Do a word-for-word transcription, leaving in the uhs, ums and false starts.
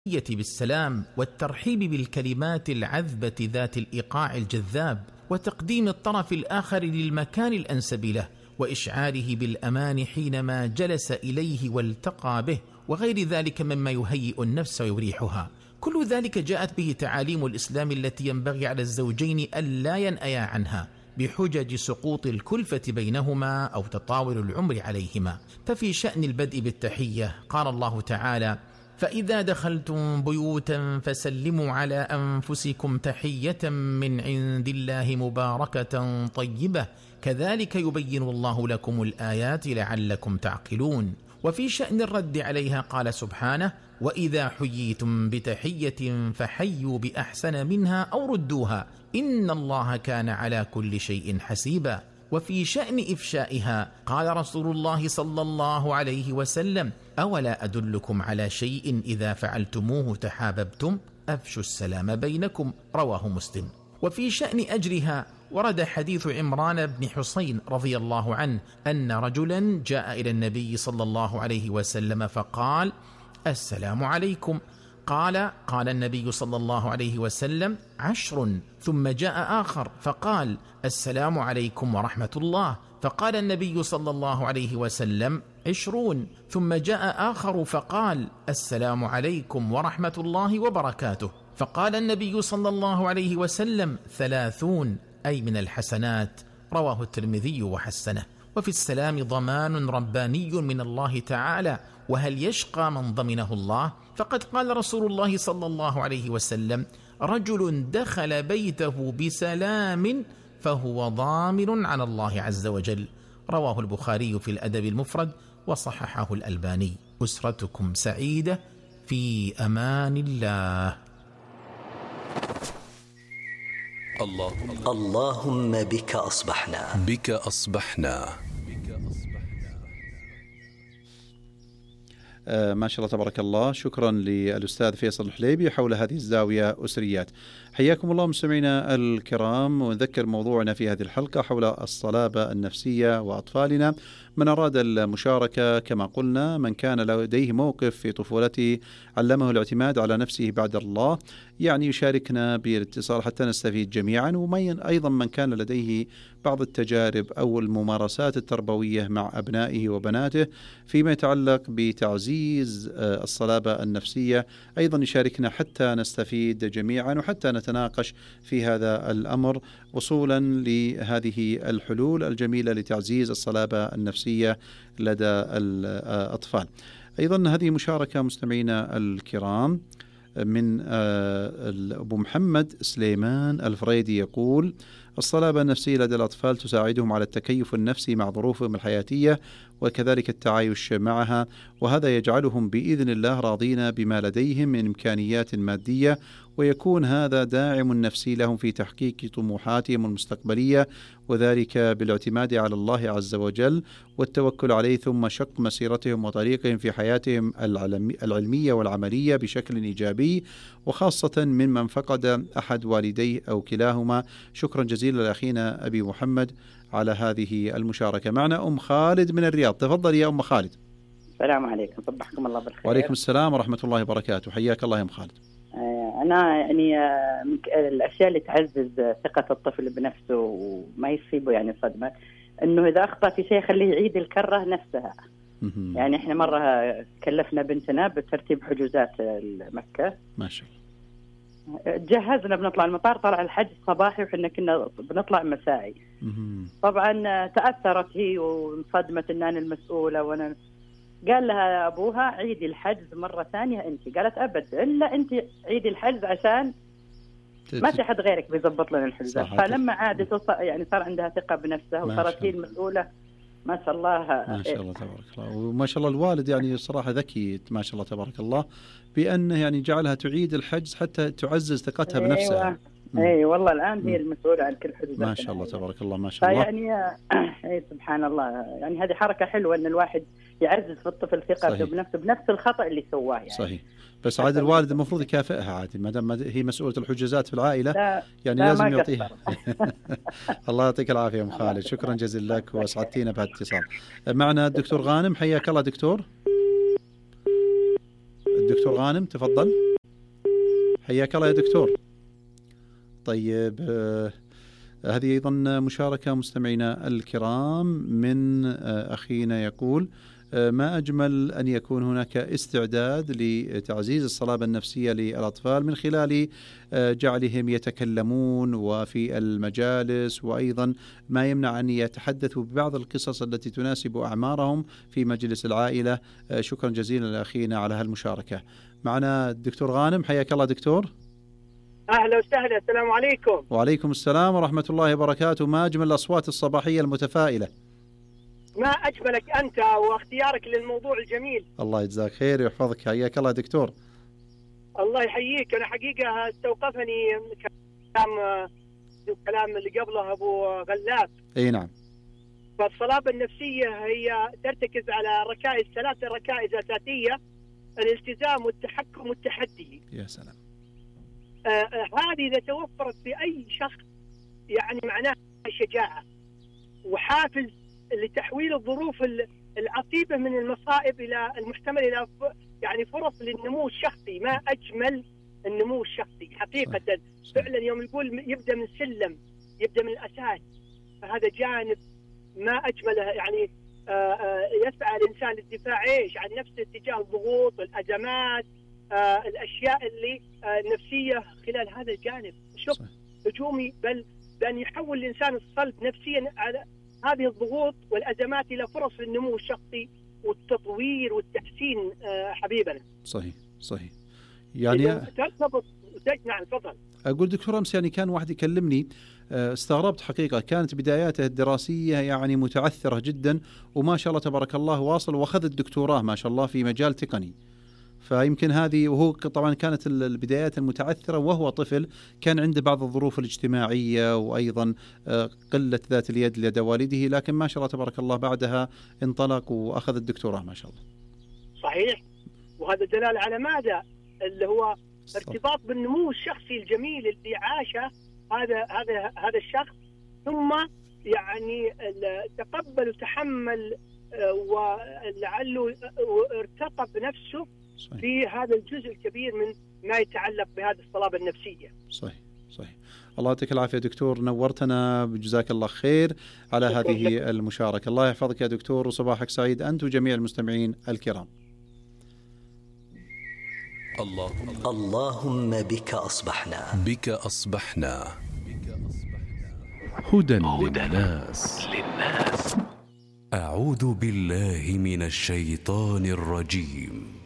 بالسلام والترحيب بالكلمات العذبة ذات الإيقاع الجذاب، وتقديم الطرف الآخر للمكان الأنسب له، وإشعاره بالأمان حينما جلس إليه والتقى به، وغير ذلك مما يهيئ النفس ويريحها. كل ذلك جاءت به تعاليم الإسلام التي ينبغي على الزوجين ألا ينأيا عنها بحجج سقوط الكلفة بينهما أو تطاول العمر عليهما. ففي شأن البدء بالتحية قال الله تعالى: فإذا دخلتم بيوتا فسلموا على أنفسكم تحية من عند الله مباركة طيبة كذلك يبين الله لكم الآيات لعلكم تعقلون. وفي شأن الرد عليها قال سبحانه: وإذا حييتم بتحية فحيوا بأحسن منها أو ردوها إن الله كان على كل شيء حسيبا. وفي شأن إفشائها قال رسول الله صلى الله عليه وسلم: أولا أدلكم على شيء إذا فعلتموه تحاببتم؟ أفشوا السلام بينكم، رواه مسلم. وفي شأن أجرها ورد حديث عمران بن حسين رضي الله عنه أن رجلا جاء إلى النبي صلى الله عليه وسلم فقال: السلام عليكم. قال قال النبي صلى الله عليه وسلم: عشر. ثم جاء آخر فقال: السلام عليكم ورحمة الله. فقال النبي صلى الله عليه وسلم: عشرون. ثم جاء آخر فقال: السلام عليكم ورحمة الله وبركاته. فقال النبي صلى الله عليه وسلم: ثلاثون، أي من الحسنات، رواه الترمذي وحسنه. وفي السلام ضمان رباني من الله تعالى، وهل يشقى من ضمنه الله؟ فقد قال رسول الله صلى الله عليه وسلم: رجل دخل بيته بسلام فهو ضامن على الله عز وجل، رواه البخاري في الأدب المفرد وصححه الألباني. أسرتكم سعيدة في أمان الله. اللهم اللهم بك أصبحنا بك أصبحنا آه ما شاء الله تبارك الله. شكرا للأستاذ فيصل الحليبي حول هذه الزاوية أسريات. حياكم الله مستمعينا الكرام، ونذكر موضوعنا في هذه الحلقة حول الصلابة النفسية وأطفالنا. من أراد المشاركة كما قلنا، من كان لديه موقف في طفولته علمه الاعتماد على نفسه بعد الله، يعني يشاركنا بالاتصال حتى نستفيد جميعا. ومن أيضا من كان لديه بعض التجارب أو الممارسات التربوية مع أبنائه وبناته فيما يتعلق بتعزيز الصلابة النفسية، أيضا يشاركنا حتى نستفيد جميعا وحتى نتناقش في هذا الأمر وصولا لهذه الحلول الجميلة لتعزيز الصلابة النفسية لدى الأطفال. أيضا هذه مشاركة مستمعينا الكرام من أبو محمد سليمان الفريدي، يقول: الصلابة النفسية لدى الأطفال تساعدهم على التكيف النفسي مع ظروفهم الحياتية وكذلك التعايش معها، وهذا يجعلهم بإذن الله راضين بما لديهم من إمكانيات مادية، ويكون هذا داعم نفسي لهم في تحقيق طموحاتهم المستقبلية، وذلك بالاعتماد على الله عز وجل والتوكل عليه، ثم شق مسيرتهم وطريقهم في حياتهم العلمية والعملية بشكل إيجابي، وخاصة ممن فقد أحد والديه أو كلاهما. شكرا جزيلا لأخينا أبي محمد على هذه المشاركة. معنا أم خالد من الرياض، تفضل يا أم خالد. السلام عليكم، صبحكم الله بالخير. وعليكم السلام ورحمة الله وبركاته، حياك الله يا أم خالد. أنا يعني من الأشياء اللي تعزز ثقة الطفل بنفسه وما يصيبه يعني صدمة، إنه إذا أخطأ في شيء خليه يعيد الكرة نفسها. يعني إحنا مرة كلفنا بنتنا بترتيب حجوزات مكة، ما شاء الله، جهزنا بنطلع المطار، طلع الحجز صباحي وحنا كنا بنطلع مسائي. طبعا تأثرت هي وانصدمت إن أنا المسؤولة، وأنا قال لها أبوها عيدي الحجز مرة ثانية أنت. قالت أبد إلا أنت عيدي الحجز عشان ما في حد غيرك بيضبط لنا الحجوزات. فلما عادت يعني صار عندها ثقة بنفسها وصارت هي المسؤولة. ما شاء الله ما شاء الله تبارك الله. وما شاء الله الوالد يعني صراحة ذكي ما شاء الله تبارك الله بأنه يعني جعلها تعيد الحجز حتى تعزز ثقتها أيوة. بنفسها. اي والله الآن هي المسؤولة عن كل حجوزات. ما شاء الله تبارك الله ما شاء الله. يعني اي سبحان الله، يعني هذه حركة حلوة ان الواحد يعزز في الطفل ثقته بنفسه بنفس الخطأ اللي سواه يعني. صحيح. بس عاد الوالد المفروض يكافئها عادي ما دام هي مسؤولة الحجوزات في العائلة، لا يعني لا لازم يعطيها. الله يعطيك العافية يا أم خالد، شكرا جزيلا لك وأسعدتينا بهالاتصال. معنا الدكتور غانم، حياك الله دكتور. الدكتور غانم تفضل. حياك الله يا دكتور. طيب آه هذه أيضا مشاركة مستمعينا الكرام من آه أخينا يقول ما أجمل أن يكون هناك استعداد لتعزيز الصلابة النفسية للأطفال من خلال جعلهم يتكلمون وفي المجالس، وأيضا ما يمنع أن يتحدثوا ببعض القصص التي تناسب أعمارهم في مجلس العائلة. شكرا جزيلا لأخينا على هالمشاركة. معنا الدكتور غانم، حياك الله دكتور. أهلا وسهلا، السلام عليكم. وعليكم السلام ورحمة الله وبركاته. ما أجمل الأصوات الصباحية المتفائلة. ما أجملك أنت واختيارك للموضوع الجميل. الله يجزاك خير ويحفظك. حياك الله دكتور. الله يحييك. أنا حقيقة استوقفني كلام الكلام اللي قبله أبو غلاف. أي نعم. فالصلابة النفسية هي ترتكز على ركائز، ثلاث ركائز أساسية: الالتزام والتحكم والتحدي. يا سلام. آه آه هذه إذا توفرت في أي شخص يعني معناها شجاعة وحافز لتحويل الظروف العصيبة من المصائب إلى المحتمل إلى يعني فرص للنمو الشخصي. ما أجمل النمو الشخصي حقيقة. فعلا يوم يقول يبدأ من سلم، يبدأ من الأساس، فهذا جانب ما أجمله. يعني آآ آآ يسعى الإنسان للدفاع إيش عن نفسه تجاه الضغوط والأزمات، الأشياء اللي النفسية خلال هذا الجانب. شوف هجومي، بل بأن يحول الإنسان الصلب نفسيا على هذه الضغوط والأزمات إلى فرص للنمو الشخصي والتطوير والتحسين. حبيبنا صحيح صحيح. يعني ترتبط. نعم تفضل. أقول دكتور أمس يعني كان واحد يكلمني، استغربت حقيقة، كانت بداياته الدراسية يعني متعثرة جدا، وما شاء الله تبارك الله واصل وأخذ الدكتوراه ما شاء الله في مجال تقني. فيمكن هذه، وهو طبعا كانت البدايات المتعثرة وهو طفل، كان عنده بعض الظروف الاجتماعية وأيضا قلة ذات اليد لدى والده، لكن ما شاء الله تبارك الله بعدها انطلق وأخذ الدكتوراه ما شاء الله. صحيح. وهذا دلالة على ماذا؟ اللي هو ارتباط بالنمو الشخصي الجميل اللي عاشه هذا هذا هذا الشخص، ثم يعني تقبل وتحمل ولعله ارتقى بنفسه في هذا الجزء الكبير من ما يتعلق بهذه الصلابة النفسية. صحيح صحيح. الله يعطيك العافية دكتور، نورتنا، جزاك الله خير على هذه المشاركة. الله يحفظك يا دكتور، وصباحك سعيد أنت وجميع المستمعين الكرام. اللهم اللهم بك أصبحنا بك أصبحنا هدى للناس. أعوذ بالله من الشيطان الرجيم.